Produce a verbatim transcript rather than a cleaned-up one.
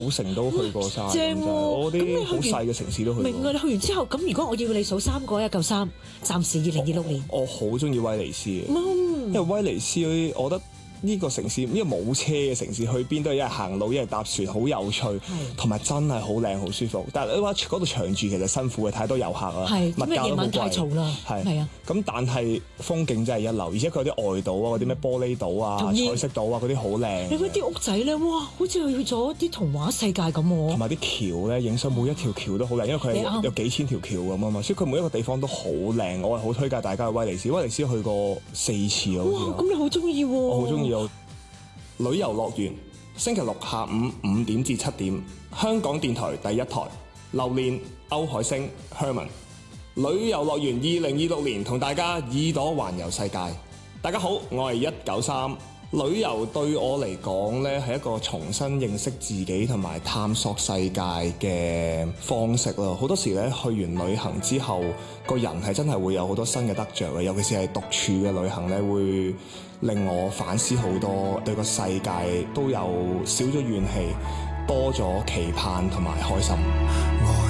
古城都去過晒， 正喎、 我啲好細嘅城市都去過。 明啊！你去完之後，咁如果我要你數三個一嚿三，暫時二零二六年， 我好中意威尼斯嘅， 嗯、 因為威尼斯我覺得呢個城市，呢個冇車嘅城市，去邊都係一係行路，一係搭船，好有趣，同埋真係好靚好舒服。但係你話嗰度長住其實辛苦嘅，太多遊客啦， 係物價都好貴， 太嘈啦，係係啊。 咁但係風景真係一流，而且佢有啲外島啊，嗰啲咩玻璃島啊、彩色島啊嗰啲好靚。 你嗰啲屋仔咧，哇，好似去咗啲童話世界咁喎。 同埋啲橋咧，影相每一條橋都好靚，因為佢係有幾千條橋咁啊嘛，所以佢每一個地方都好靚。我係好推介大家去威尼斯，威尼斯去過四次啊，好似。 哇！咁你好中意喎？ 我好中意。旅遊樂園，星期六下午五點至七點，香港電台第一台，榴蓮、歐海星、Herman。旅遊樂園二零二六年同大家耳朵環遊世界。大家好，我係一九三。旅遊對我嚟講呢係一個重新認識自己同埋探索世界嘅方式咯。好多時咧，去完旅行之後，個人係真係會有好多新嘅得着嘅，尤其是係獨處嘅旅行咧，會令我反思好多，對個世界都有少咗怨氣，多咗期盼同埋開心。